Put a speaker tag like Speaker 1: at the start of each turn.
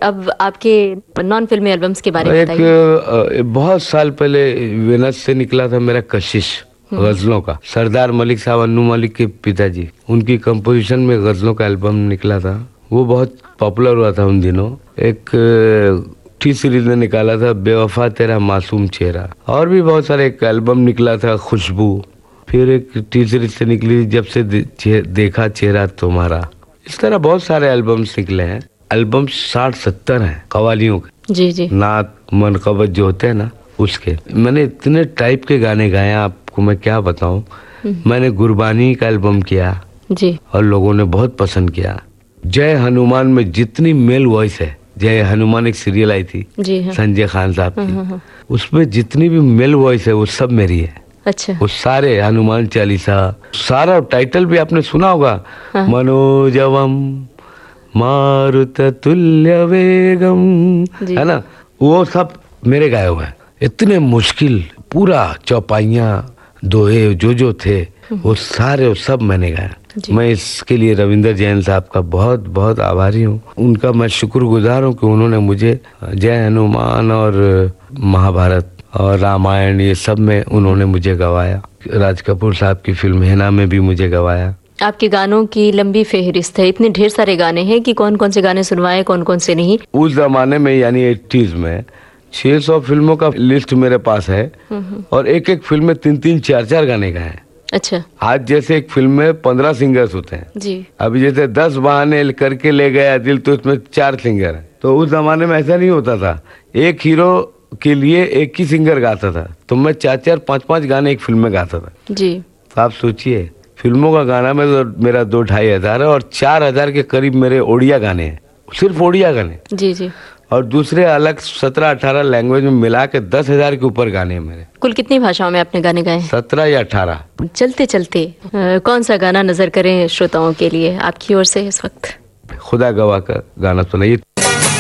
Speaker 1: अब आपके नॉन फिल्मी एल्बम्स के बारे में बताइए।
Speaker 2: बहुत साल पहले वेनस से निकला था मेरा कशिश गजलों का। सरदार मलिक साहब, अन्नू मलिक के पिताजी, उनकी कंपोजिशन में गजलों का एल्बम निकला था। वो बहुत पॉपुलर हुआ था उन दिनों। एक टी सीरीज ने निकाला था बेवफा तेरा मासूम चेहरा, और भी बहुत सारे। एक एल्बम निकला था खुशबू, फिर एक टी सीरीज से निकली जब से देखा चेहरा तुम्हारा। इस तरह बहुत सारे एल्बम्स निकले हैं। एल्बम 60-70 हैं कवालियों के।
Speaker 1: जी जी।
Speaker 2: नात मनकबत जो होते हैं ना, उसके मैंने इतने टाइप के गाने गाए, आपको मैं क्या बताऊं। मैंने गुरबानी का एल्बम किया
Speaker 1: जी,
Speaker 2: और लोगों ने बहुत पसंद किया। जय हनुमान में जितनी मेल वॉइस है, जय हनुमान एक सीरियल आई थी
Speaker 1: जी हाँ।
Speaker 2: संजय खान साहब की, उसमें जितनी भी मेल वॉइस है वो सब मेरी है।
Speaker 1: अच्छा।
Speaker 2: वो सारे हनुमान चालीसा, सारा टाइटल भी आपने सुना होगा।
Speaker 1: हाँ।
Speaker 2: मनोजवम मारुत तुल्य वेगम, है ना, वो सब मेरे गाए हुए हैं। इतने मुश्किल पूरा चौपाइयाँ दोहे जो थे वो सारे सब मैंने गाया। मैं इसके लिए रविंदर जैन साहब का बहुत बहुत आभारी हूँ। उनका मैं शुक्रगुजार हूँ कि उन्होंने मुझे जय हनुमान और महाभारत और रामायण ये सब में उन्होंने मुझे गवाया। राज कपूर साहब की फिल्म हेना में भी मुझे गवाया।
Speaker 1: आपके गानों की लंबी फेहरिस्त है, इतने ढेर सारे गाने हैं कि कौन कौन से गाने सुनवाए, कौन कौन से नहीं।
Speaker 2: उस जमाने में यानी 80s में 600 फिल्मों का लिस्ट मेरे पास है, और एक एक फिल्म में 3-3, 4-4 गाने गाए हैं।
Speaker 1: अच्छा।
Speaker 2: आज जैसे एक फिल्म में 15 सिंगर्स होते हैं
Speaker 1: जी।
Speaker 2: अभी जैसे 10 बहाने करके ले गया दिल, तो उसमें 4 सिंगर हैं। तो उस जमाने में ऐसा नहीं होता था। एक हीरो के लिए एक ही सिंगर गाता था, तो मैं 4-4, 5-5 गाने एक फिल्म में गाता था
Speaker 1: जी।
Speaker 2: तो आप सोचिए, फिल्मों का गाना में तो मेरा 2-2.5 हजार है, और 4,000 के करीब मेरे ओडिया गाने हैं, सिर्फ ओडिया गाने।
Speaker 1: जी जी।
Speaker 2: और दूसरे अलग 17-18 लैंग्वेज में मिला के 10,000 के ऊपर गाने हैं मेरे।
Speaker 1: कुल कितनी भाषाओं में आपने गाने गाए?
Speaker 2: 17 या 18।
Speaker 1: चलते चलते कौन सा गाना नजर करें श्रोताओं के लिए आपकी ओर से इस वक्त?
Speaker 2: खुदा गवाह का गाना सुनाइए।